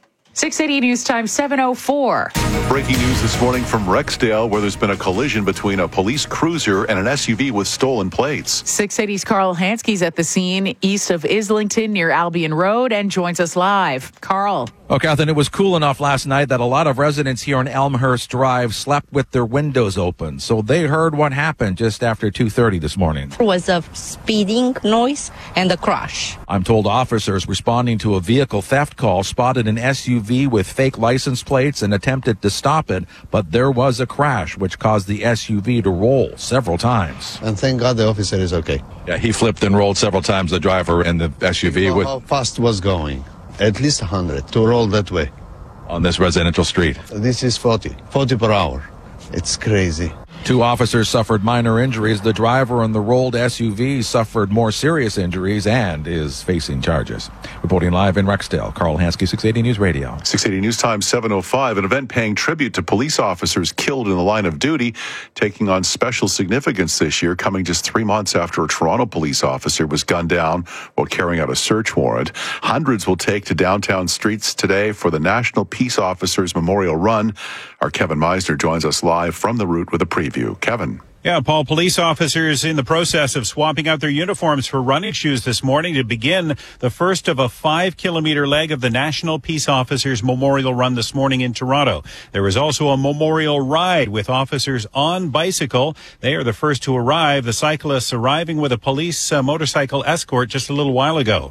680 News Time, 7:04. Breaking news this morning from Rexdale, where there's been a collision between a police cruiser and an SUV with stolen plates. 680's Carl Hansky's at the scene east of Islington near Albion Road and joins us live. Carl. Oh, Catherine, it was cool enough last night that a lot of residents here on Elmhurst Drive slept with their windows open. So they heard what happened just after 2:30 this morning. There was a speeding noise and a crash. I'm told officers responding to a vehicle theft call spotted an SUV with fake license plates and attempted to stop it, but there was a crash which caused the SUV to roll several times. And thank God the officer is okay. Yeah, he flipped and rolled several times, the driver in the SUV. How fast was going? At least 100 to roll that way. on this residential street. This is 40 per hour. It's crazy. 2 officers suffered minor injuries. The driver and the rolled SUV suffered more serious injuries and is facing charges. Reporting live in Rexdale, Carl Hansky, 680 News Radio. 680 News Time, 7:05. An event paying tribute to police officers killed in the line of duty, taking on special significance this year, coming just 3 months after a Toronto police officer was gunned down while carrying out a search warrant. Hundreds will take to downtown streets today for the National Peace Officers Memorial Run. Our Kevin Meisner joins us live from the route with a preview. Kevin. Yeah, Paul, police officers in the process of swapping out their uniforms for running shoes this morning to begin the first of a 5-kilometer leg of the National Peace Officers Memorial Run this morning in Toronto. There is also a memorial ride with officers on bicycle. They are the first to arrive, the cyclists arriving with a police motorcycle escort just a little while ago.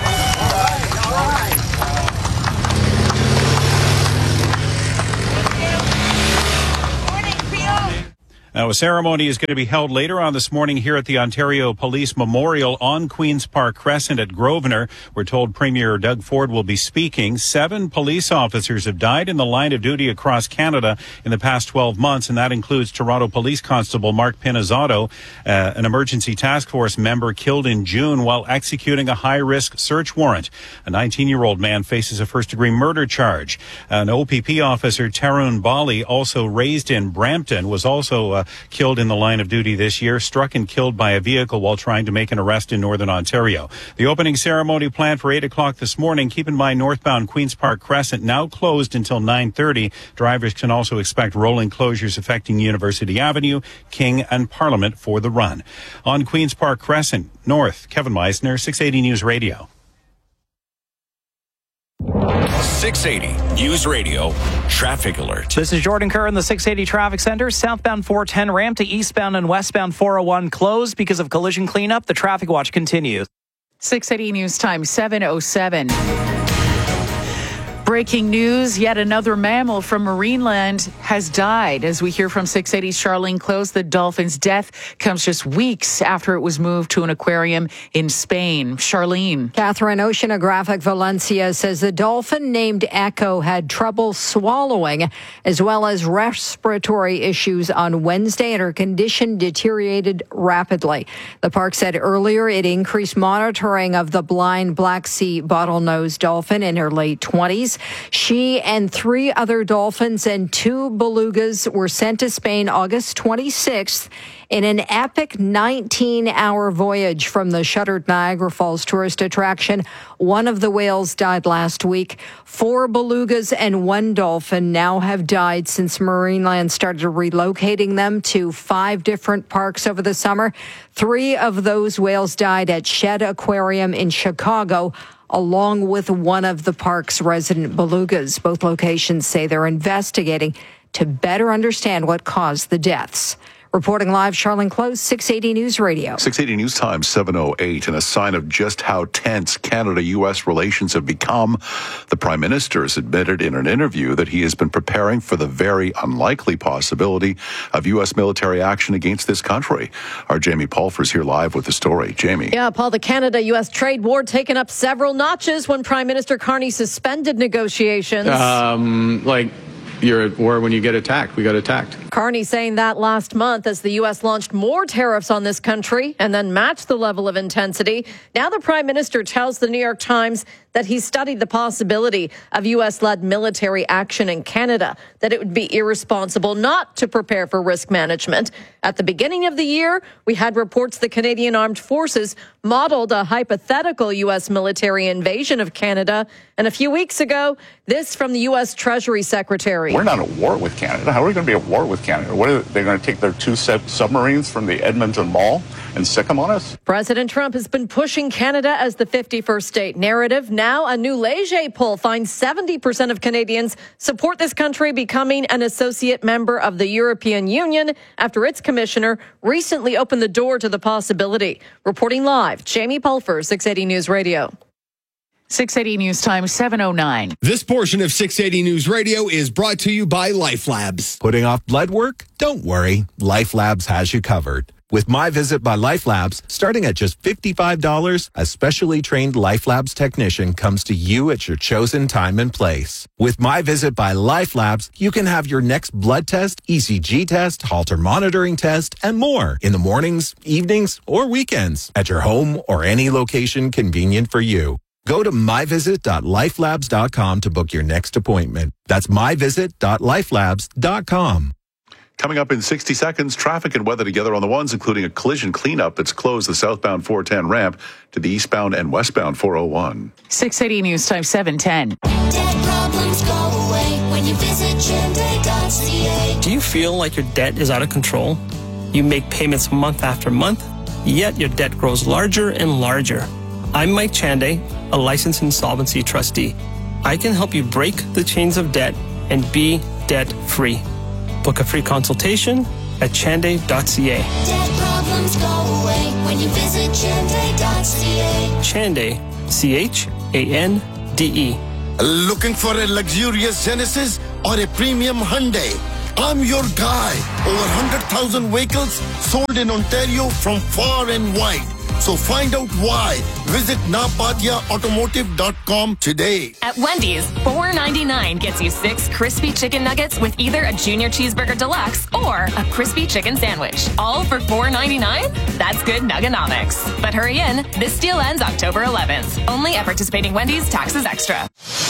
Now, a ceremony is going to be held later on this morning here at the Ontario Police Memorial on Queen's Park Crescent at Grosvenor. We're told Premier Doug Ford will be speaking. 7 police officers have died in the line of duty across Canada in the past 12 months, and that includes Toronto Police Constable Mark Pinizzato, an emergency task force member killed in June while executing a high-risk search warrant. A 19-year-old man faces a first-degree murder charge. An OPP officer, Tarun Bali, also raised in Brampton, was also killed in the line of duty this year, struck and killed by a vehicle while trying to make an arrest in Northern Ontario. The opening ceremony planned for 8 o'clock this morning. Keep in mind, northbound Queen's Park Crescent now closed until 9:30. Drivers can also expect rolling closures affecting University Avenue, King and Parliament for the run. On Queen's Park Crescent North, Kevin Meisner, 680 News Radio. 680 News Radio Traffic Alert. This is Jordan Kerr in the 680 Traffic Center. Southbound 410 ramp to eastbound and westbound 401 closed because of collision cleanup. The traffic watch continues. 680 News Time, 7:07. Breaking news, yet another mammal from Marineland has died. As we hear from 680's Charlene Close, the dolphin's death comes just weeks after it was moved to an aquarium in Spain. Charlene. Catherine Oceanographic Valencia says the dolphin named Echo had trouble swallowing as well as respiratory issues on Wednesday, and her condition deteriorated rapidly. The park said earlier it increased monitoring of the blind Black Sea bottlenose dolphin in her late 20s. She and 3 other dolphins and 2 belugas were sent to Spain August 26th in an epic 19-hour voyage from the shuttered Niagara Falls tourist attraction. One of the whales died last week. 4 belugas and 1 dolphin now have died since Marineland started relocating them to 5 different parks over the summer. 3 of those whales died at Shed Aquarium in Chicago, along with one of the park's resident belugas. Both locations say they're investigating to better understand what caused the deaths. Reporting live, Charlene Close, 680 News Radio. 680 News Time, 7:08. And a sign of just how tense Canada-U.S. relations have become, the Prime Minister has admitted in an interview that he has been preparing for the very unlikely possibility of U.S. military action against this country. Our Jamie Pulfer's here live with the story. Jamie. Yeah, Paul, the Canada-U.S. trade war taken up several notches when Prime Minister Carney suspended negotiations. You're at war when you get attacked. We got attacked. Carney saying that last month as the U.S. launched more tariffs on this country and then matched the level of intensity. Now the Prime Minister tells the New York Times that he studied the possibility of U.S.-led military action in Canada, that it would be irresponsible not to prepare for risk management. At the beginning of the year, we had reports the Canadian Armed Forces modeled a hypothetical U.S. military invasion of Canada. And a few weeks ago, this from the U.S. Treasury Secretary. We're not at war with Canada. How are we going to be at war with Canada? What are they going to take their 2 submarines from the Edmonton Mall and sick them on us? President Trump has been pushing Canada as the 51st state narrative. Now, a new Leger poll finds 70% of Canadians support this country becoming an associate member of the European Union after its commissioner recently opened the door to the possibility. Reporting live, Jamie Pulfer, 680 News Radio. 680 News Time, 7:09. This portion of 680 News Radio is brought to you by Life Labs. Putting off blood work? Don't worry. Life Labs has you covered. With My Visit by Life Labs, starting at just $55, a specially trained Life Labs technician comes to you at your chosen time and place. With My Visit by Life Labs, you can have your next blood test, ECG test, Holter monitoring test, and more in the mornings, evenings, or weekends at your home or any location convenient for you. Go to myvisit.lifelabs.com to book your next appointment. That's myvisit.lifelabs.com. Coming up in 60 seconds, traffic and weather together on the ones, including a collision cleanup that's closed the southbound 410 ramp to the eastbound and westbound 401. 680 News Time, 7:10. Debt problems go away when you visit Chande.ca. Do you feel like your debt is out of control? You make payments month after month, yet your debt grows larger and larger. I'm Mike Chande, a licensed insolvency trustee. I can help you break the chains of debt and be debt-free. Book a free consultation at Chande.ca. Debt problems go away when you visit Chande.ca. Chande, Chande. Looking for a luxurious Genesis or a premium Hyundai? I'm your guy. Over 100,000 vehicles sold in Ontario from far and wide. So find out why. Visit napatiaautomotive.com today. At Wendy's, $4.99 gets you 6 crispy chicken nuggets with either a Junior Cheeseburger Deluxe or a crispy chicken sandwich. All for $4.99? That's good nuggenomics. But hurry in. This deal ends October 11th. Only at participating Wendy's, taxes extra.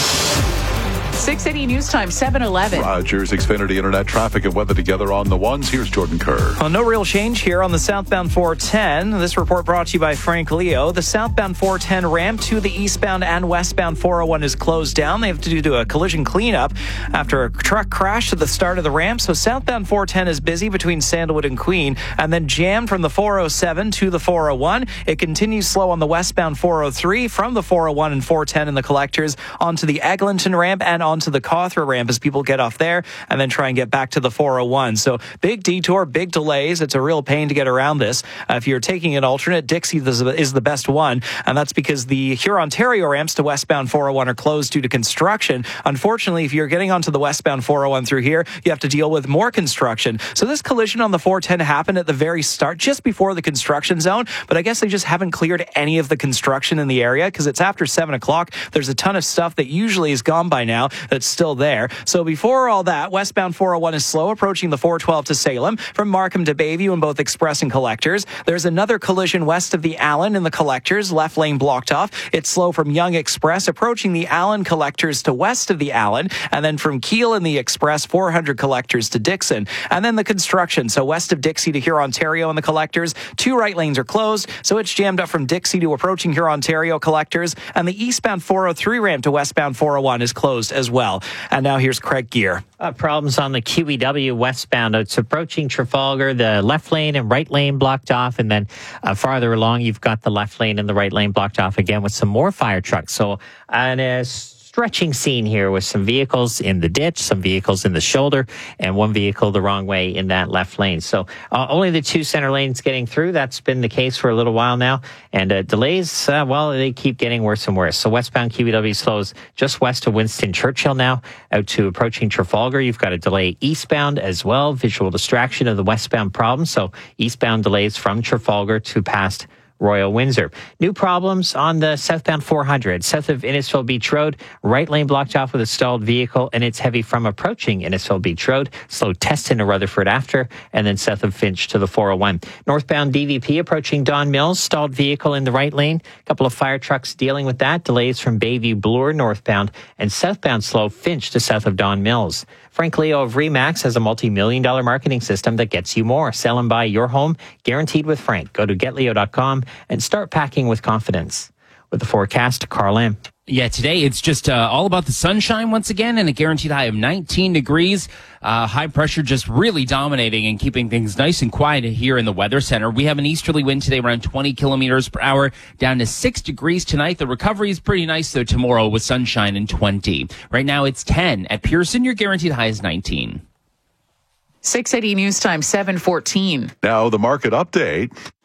680 News Time, 7:11. Rogers Xfinity Internet traffic and weather together on the ones. Here's Jordan Kerr. Well, no real change here on the southbound 410. This report brought to you by Frank Leo. The southbound 410 ramp to the eastbound and westbound 401 is closed down. They have to do a collision cleanup after a truck crashed at the start of the ramp. So southbound 410 is busy between Sandalwood and Queen, and then jammed from the 407 to the 401. It continues slow on the westbound 403 from the 401 and 410 in the collectors onto the Eglinton ramp and onto the Cawthra ramp as people get off there and then try and get back to the 401. So big detour, big delays. It's a real pain to get around this. If you're taking an alternate, Dixie is the best one, and that's because the Hurontario ramps to westbound 401 are closed due to construction. Unfortunately, if you're getting onto the westbound 401 through here, you have to deal with more construction. So this collision on the 410 happened at the very start, just before the construction zone, but I guess they just haven't cleared any of the construction in the area because it's after 7 o'clock. There's a ton of stuff that usually is gone by now that's still there. So before all that, westbound 401 is slow approaching the 412 to Salem from Markham to Bayview in both express and collectors. There's another collision west of the Allen in the collectors, left lane blocked off. It's slow from Young Express approaching the Allen collectors to west of the Allen, and then from Kiel in the express 400 collectors to Dixon. And then the construction, so west of Dixie to Hurontario in the collectors, 2 right lanes are closed, so it's jammed up from Dixie to approaching Hurontario collectors, and the eastbound 403 ramp to westbound 401 is closed as well. And now here's Craig Gear. Problems on the QEW westbound. It's approaching Trafalgar, the left lane and right lane blocked off. And then farther along, you've got the left lane and the right lane blocked off again with some more fire trucks. So, stretching scene here with some vehicles in the ditch, some vehicles in the shoulder, and one vehicle the wrong way in that left lane. So only the 2 center lanes getting through. That's been the case for a little while now. And delays, they keep getting worse and worse. So westbound QEW slows just west of Winston Churchill now, out to approaching Trafalgar. You've got a delay eastbound as well. Visual distraction of the westbound problem. So eastbound delays from Trafalgar to past Royal Windsor. New problems on the southbound 400, south of Innisfil Beach Road. Right lane blocked off with a stalled vehicle, and it's heavy from approaching Innisfil Beach Road. Slow Teston to Rutherford after, and then south of Finch to the 401. Northbound DVP approaching Don Mills, stalled vehicle in the right lane. A couple of fire trucks dealing with that. Delays from Bayview Bloor northbound, and southbound slow Finch to south of Don Mills. Frank Leo of Remax has a multi-million-dollar marketing system that gets you more. Sell and buy your home, guaranteed with Frank. Go to getleo.com and start packing with confidence. With the forecast, Carl M. Yeah, today it's just all about the sunshine once again, and a guaranteed high of 19 degrees. High pressure just really dominating and keeping things nice and quiet here in the weather center. We have an easterly wind today around 20 kilometers per hour, down to 6 degrees tonight. The recovery is pretty nice, though, tomorrow with sunshine and 20. Right now it's 10. At Pearson, your guaranteed high is 19. 680 News Time, 7:14. Now the market update.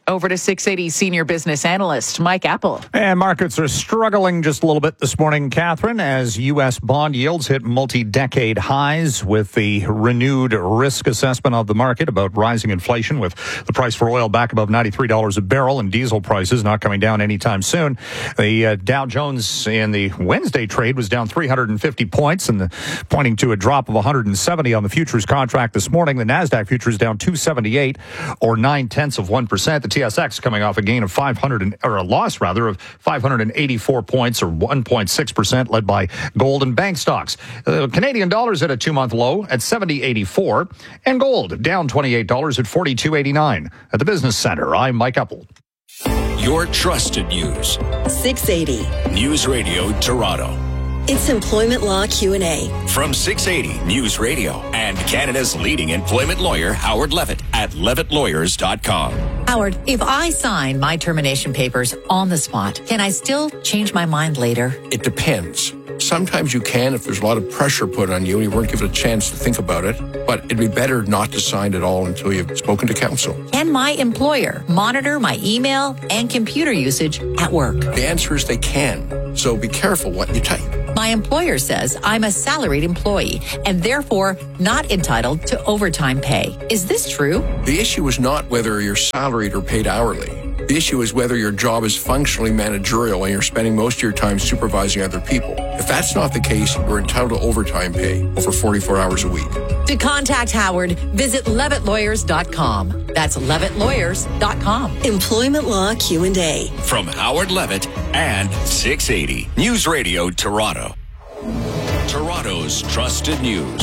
Over to 680 senior business analyst Mike Apple. And markets are struggling just a little bit this morning, Catherine, as U.S. bond yields hit multi-decade highs with the renewed risk assessment of the market about rising inflation, with the price for oil back above $93 a barrel and diesel prices not coming down anytime soon. The Dow Jones in the Wednesday trade was down 350 points, and pointing to a drop of 170 on the futures contract this morning. The NASDAQ futures down 278 or 0.9%. The TSX coming off a gain of a loss of 584 points or 1.6%, led by gold and bank stocks. Canadian dollars at a 2-month low at 70.84, and gold down $28 at 42.89. At the Business Center, I'm Mike Apple. Your trusted news. 680 News Radio Toronto. It's Employment Law Q&A. From 680 News Radio and Canada's leading employment lawyer, Howard Levitt, at levittlawyers.com. Howard, if I sign my termination papers on the spot, can I still change my mind later? It depends. Sometimes you can if there's a lot of pressure put on you and you weren't given a chance to think about it, but it'd be better not to sign at all until you've spoken to counsel. Can my employer monitor my email and computer usage at work? The answer is they can, so be careful what you type. My employer says I'm a salaried employee and therefore not entitled to overtime pay. Is this true? The issue is not whether you're salaried or paid hourly. The issue is whether your job is functionally managerial and you're spending most of your time supervising other people. If that's not the case, you're entitled to overtime pay over 44 hours a week. To contact Howard, visit levittlawyers.com. That's levittlawyers.com. Employment Law Q&A. From Howard Levitt and 680 News Radio Toronto. Toronto's trusted news.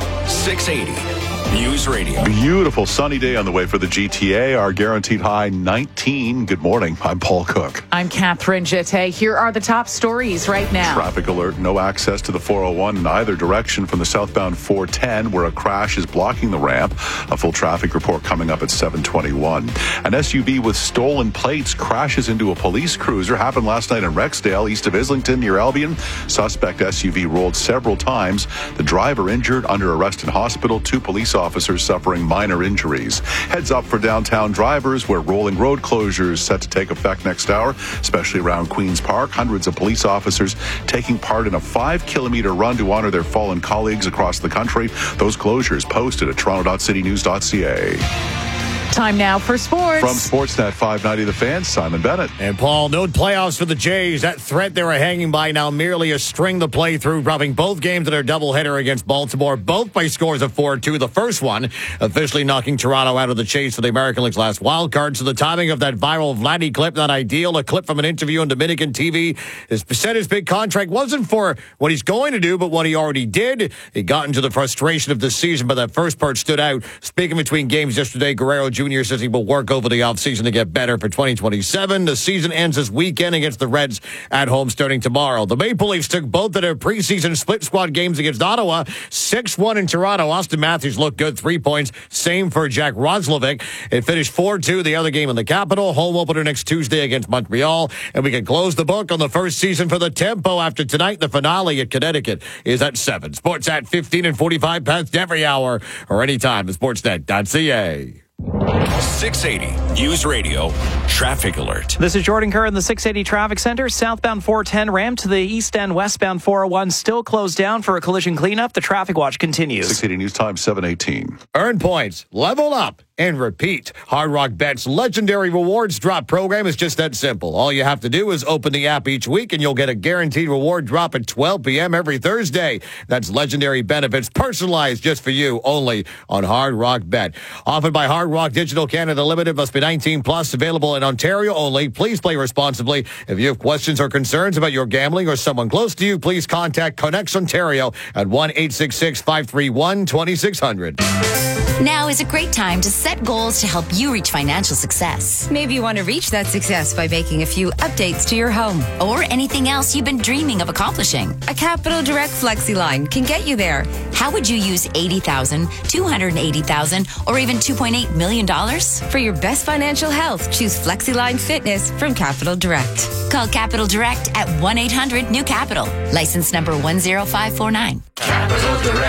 680 News Radio. Beautiful sunny day on the way for the GTA. Our guaranteed high 19. Good morning. I'm Paul Cook. I'm Catherine Jette. Here are the top stories right now. Traffic alert. No access to the 401 in either direction from the southbound 410, where a crash is blocking the ramp. A full traffic report coming up at 7:21. An SUV with stolen plates crashes into a police cruiser. Happened last night in Rexdale, east of Islington, near Albion. Suspect SUV rolled several times. The driver injured, under arrest in hospital. 2 police officers suffering minor injuries. Heads up for downtown drivers, where rolling road closures set to take effect next hour, especially around Queen's Park. Hundreds of police officers taking part in a 5-kilometer run to honor their fallen colleagues across the country. Those closures posted at toronto.citynews.ca. Time now for sports. From Sportsnet 590 The Fan, Simon Bennett. And Paul, no playoffs for the Jays. That threat they were hanging by now merely a string to play through, dropping both games in their doubleheader against Baltimore, both by scores of 4-2. The first one officially knocking Toronto out of the chase for the American League's last wild card. So the timing of that viral Vladdy clip, not ideal. A clip from an interview on Dominican TV said his big contract wasn't for what he's going to do, but what he already did. He got into the frustration of the season, but that first part stood out. Speaking between games yesterday, Guerrero Jr. says he will work over the offseason to get better for 2027. The season ends this weekend against the Reds at home starting tomorrow. The Maple Leafs took both of their preseason split squad games against Ottawa, 6-1 in Toronto. Austin Matthews looked good, 3 points. Same for Jack Roslovic. It finished 4-2, the other game in the capital. Home opener next Tuesday against Montreal. And we can close the book on the first season for the Tempo after tonight. The finale at Connecticut is at 7. Sports at 15 and 45 past every hour or anytime at sportsnet.ca. 680 News Radio Traffic Alert. This is Jordan Kerr in the 680 Traffic Center. Southbound 410 ramp to the east end, westbound 401 still closed down for a collision cleanup. The traffic watch continues. 680 News Time, 7:18. Earn points, level up, and repeat. Hard Rock Bet's legendary rewards drop program is just that simple. All you have to do is open the app each week and you'll get a guaranteed reward drop at 12 p.m. every Thursday. That's legendary benefits personalized just for you only on Hard Rock Bet. Offered by Hard Rock Digital Canada Limited, must be 18 plus, available in Ontario only. Please play responsibly. If you have questions or concerns about your gambling or someone close to you, please contact Connects Ontario at 1-866-531-2600. Now is a great time to set goals to help you reach financial success. Maybe you want to reach that success by making a few updates to your home. Or anything else you've been dreaming of accomplishing. A Capital Direct FlexiLine can get you there. How would you use $80,000, $280,000, or even $2.8 million? For your best financial health, choose FlexiLine Fitness from Capital Direct. Call Capital Direct at 1-800-NEW-CAPITAL. License number 10549.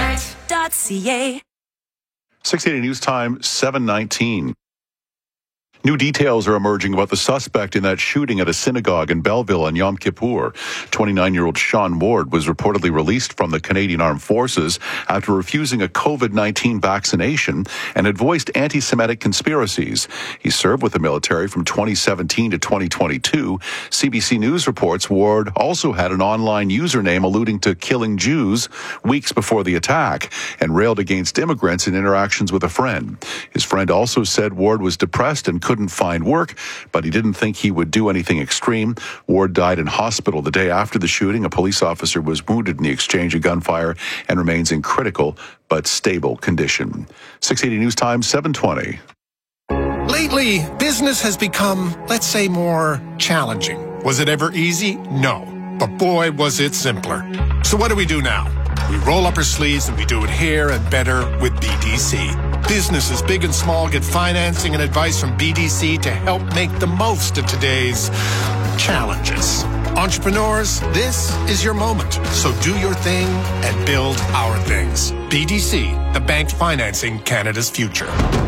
CapitalDirect.ca. 680 News Time, 7:19. New details are emerging about the suspect in that shooting at a synagogue in Belleville on Yom Kippur. 29-year-old Sean Ward was reportedly released from the Canadian Armed Forces after refusing a COVID-19 vaccination and had voiced anti-Semitic conspiracies. He served with the military from 2017 to 2022. CBC News reports Ward also had an online username alluding to killing Jews weeks before the attack and railed against immigrants in interactions with a friend. His friend also said Ward was depressed and couldn't find work, but he didn't think he would do anything extreme. Ward died in hospital the day after the shooting. A police officer was wounded in the exchange of gunfire and remains in critical but stable condition. 680 News Time, 7:20. Lately, business has become, let's say, more challenging. Was it ever easy? No. But boy, was it simpler. So what do we do now? We roll up our sleeves and we do it here and better with BDC. Businesses big and small get financing and advice from BDC to help make the most of today's challenges. Entrepreneurs, this is your moment. So do your thing and build our things. BDC, the bank financing Canada's future.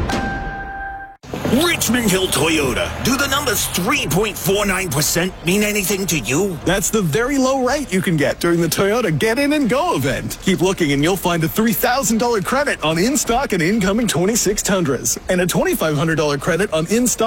Richmond Hill Toyota. Do the numbers 3.49% mean anything to you? That's the very low rate you can get during the Toyota Get In and Go event. Keep looking and you'll find a $3,000 credit on in-stock and incoming 26 Tundras and a $2,500 credit on in-stock